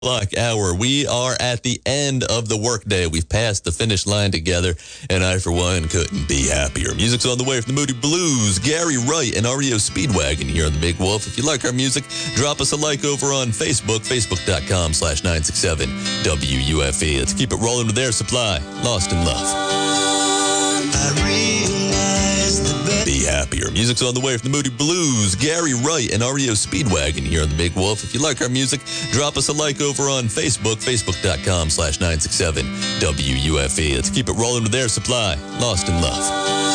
O'clock hour. We are at the end of the workday. We've passed the finish line together, and I, for one, couldn't be happier. Music's on the way from the Moody Blues, Gary Wright, and REO Speedwagon here on the Big Wolf. If you like our music, drop us a like over on Facebook, facebook.com/967WUFE. Let's keep it rolling with Air Supply, Lost in Love. Be happier. Music's on the way from the Moody Blues, Gary Wright, and REO Speedwagon here on the Big Wolf. If you like our music, drop us a like over on Facebook, facebook.com/967WUFE. Let's keep it rolling with Air Supply, Lost in Love.